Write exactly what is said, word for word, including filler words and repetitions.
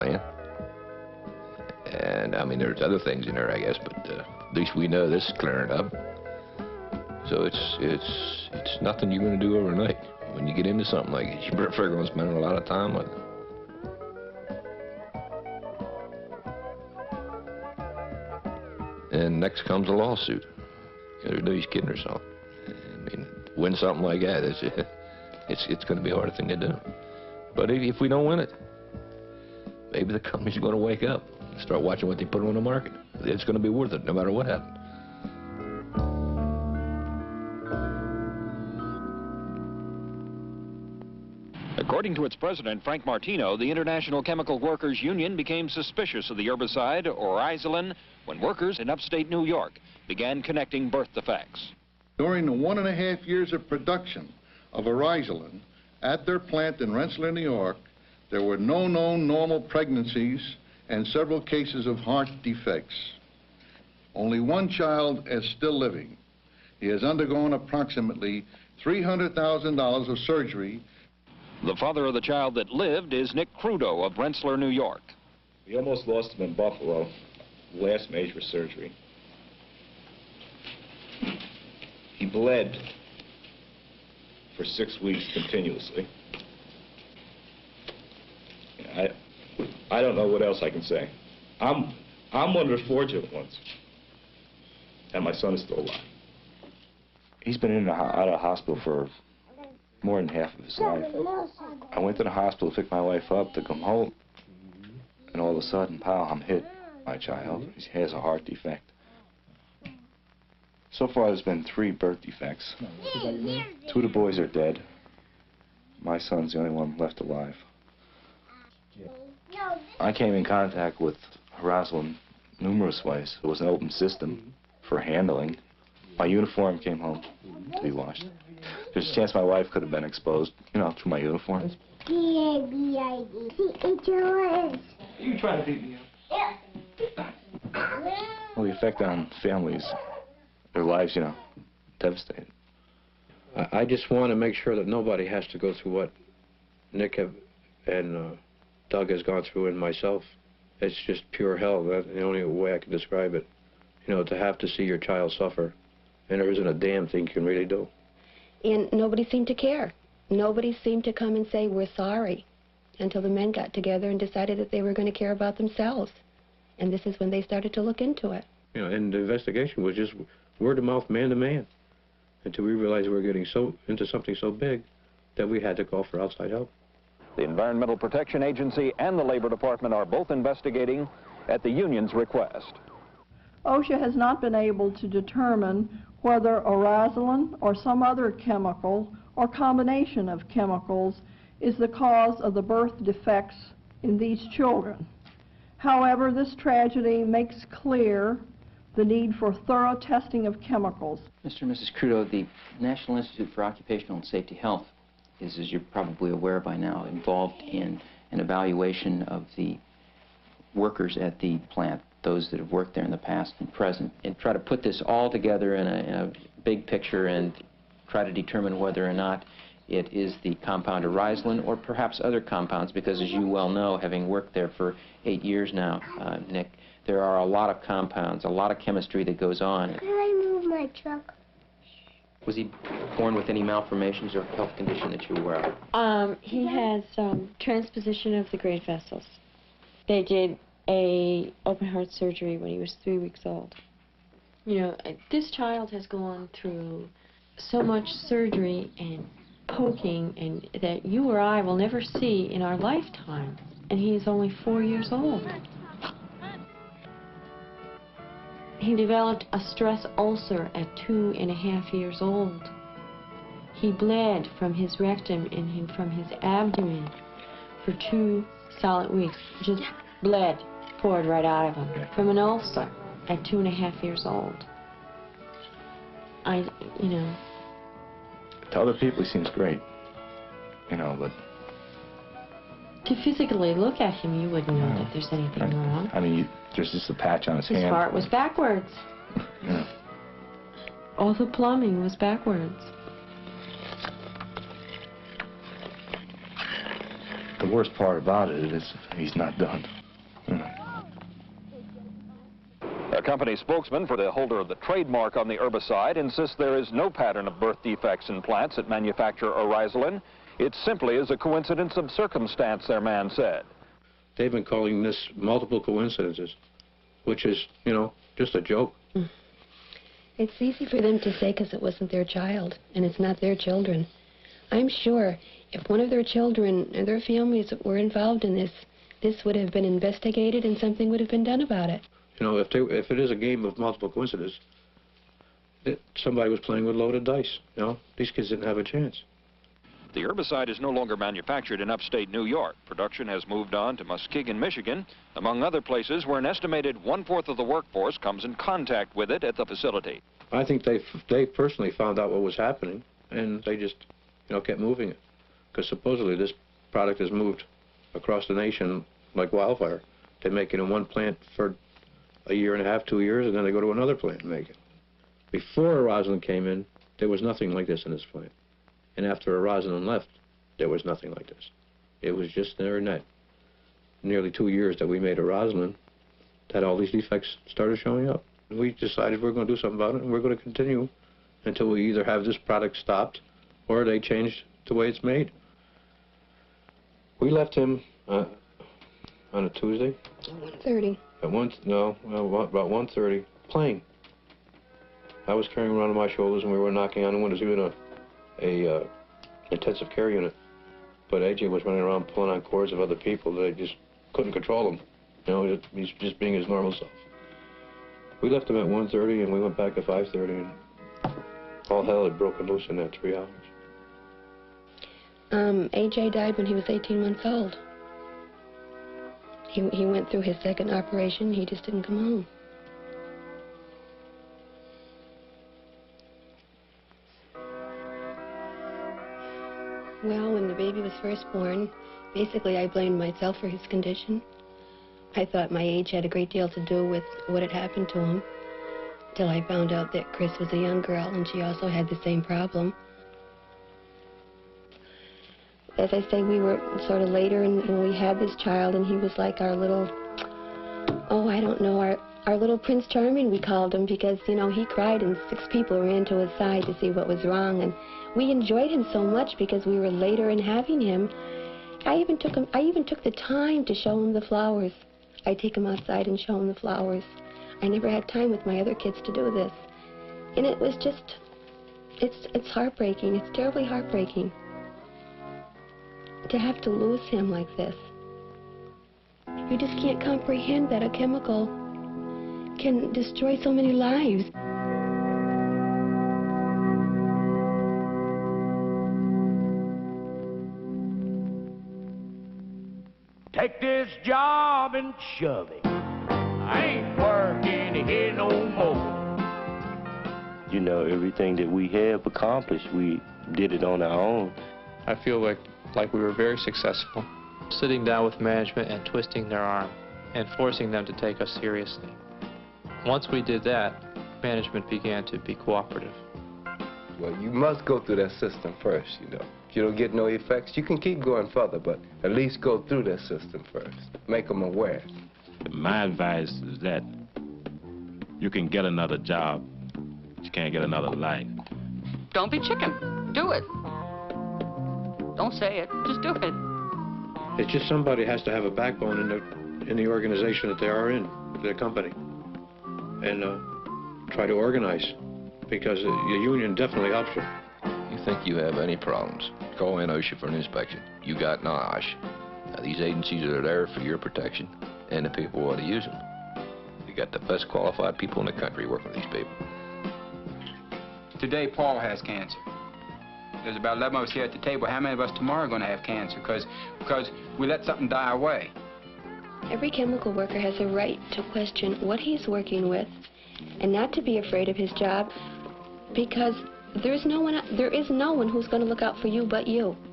man. And I mean, there's other things in there, I guess, but uh, at least we know this is clearing up. So it's it's it's nothing you're going to do overnight. When you get into something like this, you better figure on spending a lot of time with it. And next comes a lawsuit. You know, he's kidding or something. I mean, win something like that, it's it's it's going to be a hard thing to do. But if, if we don't win it, maybe the company's going to wake up and start watching what they put on the market. It's going to be worth it no matter what happens. According to its president, Frank Martino, the International Chemical Workers Union became suspicious of the herbicide, oryzolin, when workers in upstate New York began connecting birth defects. During the one and a half years of production of oryzolin at their plant in Rensselaer, New York, there were no known normal pregnancies and several cases of heart defects. Only one child is still living. He has undergone approximately three hundred thousand dollars of surgery. The father of the child that lived is Nick Crudo of Rensselaer, New York. We almost lost him in Buffalo, last major surgery. He bled for six weeks continuously. I, I don't know what else I can say. I'm, I'm one of the fortunate ones, and my son is still alive. He's been in and out of the hospital for more than half of his life. I went to the hospital to pick my wife up to come home, and all of a sudden, pow, I'm hit by a child. He has a heart defect. So far, there's been three birth defects. Two of the boys are dead. My son's the only one left alive. I came in contact with oryzolin numerous ways. It was an open system for handling. My uniform came home to be washed. There's a chance my wife could have been exposed, you know, through my uniform. B A B I D C H O S. You try to beat me up. Well, the effect on families, their lives, you know, devastated. I, I just want to make sure that nobody has to go through what Nick have, and uh, Doug has gone through, and myself. It's just pure hell. That's the only way I can describe it. You know, to have to see your child suffer, and there isn't a damn thing you can really do. And nobody seemed to care. Nobody seemed to come and say, we're sorry, until the men got together and decided that they were going to care about themselves. And this is when they started to look into it. You know, and the investigation was just word of mouth, man to man, until we realized we were getting so into something so big that we had to call for outside help. The Environmental Protection Agency and the Labor Department are both investigating at the union's request. OSHA has not been able to determine whether oryzolin or some other chemical or combination of chemicals is the cause of the birth defects in these children. However, this tragedy makes clear the need for thorough testing of chemicals. Mister and Missus Crudo, the National Institute for Occupational and Safety Health is, as you're probably aware by now, involved in an evaluation of the workers at the plant, those that have worked there in the past and present, and try to put this all together in a, in a big picture and try to determine whether or not it is the compound oryzolin or perhaps other compounds, because as you well know, having worked there for eight years now, uh, Nick, there are a lot of compounds, a lot of chemistry that goes on. Can I move my truck? Was he born with any malformations or health condition that you were aware of? Um, he has um, transposition of the great vessels. They did a open heart surgery when he was three weeks old. You know, this child has gone through so much surgery and poking and that you or I will never see in our lifetime, and he is only four years old. He developed a stress ulcer at two and a half years old. He bled from his rectum and from his abdomen for two solid weeks. Just bled, poured right out of him from an ulcer at two and a half years old. I, you know. To other people, he seems great, you know, but... To physically look at him, you wouldn't know No. that there's anything I, wrong. I mean, you, there's just a patch on his, His hand. His heart was backwards. Yeah. All the plumbing was backwards. The worst part about it is he's not done. You know. A company spokesman for the holder of the trademark on the herbicide insists there is no pattern of birth defects in plants that manufacture Oryzolin. It simply is a coincidence of circumstance, their man said. They've been calling this multiple coincidences, which is, you know, just a joke. It's easy for them to say because it wasn't their child, and it's not their children. I'm sure if one of their children or their families were involved in this, this would have been investigated and something would have been done about it. You know, if, they, if it is a game of multiple coincidences, it, somebody was playing with loaded dice, you know? These kids didn't have a chance. The herbicide is no longer manufactured in upstate New York. Production has moved on to Muskegon, Michigan, among other places where an estimated one-fourth of the workforce comes in contact with it at the facility. I think they, they personally found out what was happening, and they just, you know, kept moving it. Because supposedly this product has moved across the nation like wildfire. They make it in one plant for a year and a half, two years, and then they go to another plant and make it. Before Oryzolin came in, there was nothing like this in this plant. And after Oryzolin left, there was nothing like this. It was just there and that. Nearly two years that we made Oryzolin, that all these defects started showing up. We decided we're going to do something about it, and we're going to continue until we either have this product stopped or they change the way it's made. We left him uh, on a Tuesday. one thirty. At one, no, well, about one thirty, playing. I was carrying him around on my shoulders, and we were knocking on the windows. He was in a, a uh, intensive care unit. But A J was running around pulling on cords of other people. They just couldn't control him. You know, he's just being his normal self. We left him at one thirty, and we went back at five thirty, and all hell had broken loose in that three hours. Um, A J died when he was eighteen months old. He, he went through his second operation. He just didn't come home. Well, when the baby was first born, basically I blamed myself for his condition. I thought my age had a great deal to do with what had happened to him, till I found out that Chris was a young girl and she also had the same problem. As I say, we were sort of later and, and we had this child, and he was like our little, oh, I don't know, our, our little Prince Charming, we called him, because, you know, he cried and six people ran to his side to see what was wrong. And we enjoyed him so much because we were later in having him. I even took him, I even took the time to show him the flowers. I'd take him outside and show him the flowers. I never had time with my other kids to do this. And it was just, it's, it's heartbreaking. It's terribly heartbreaking to have to lose him like this. You just can't comprehend that a chemical can destroy so many lives. Take this job and shove it. I ain't working here no more. You know, everything that we have accomplished, we did it on our own. I feel like like we were very successful, sitting down with management and twisting their arm and forcing them to take us seriously. Once we did that, management began to be cooperative. Well, you must go through that system first, you know. If you don't get no effects, you can keep going further, but at least go through that system first. Make them aware. My advice is that you can get another job, but you can't get another life. Don't be chicken. Do it. Don't say it. Just do it. It's just somebody has to have a backbone in the, in the organization that they are in, their company, and uh, try to organize, because the union definitely helps you. You think you have any problems, call in OSHA for an inspection. You got NOSH. Now, these agencies are there for your protection and the people who ought to use them. You got the best qualified people in the country working with these people. Today, Paul has cancer. There's about eleven of us here at the table. How many of us tomorrow are going to have cancer? Because because we let something die away. Every chemical worker has a right to question what he's working with and not to be afraid of his job, because there's no one, there is no one who's going to look out for you but you.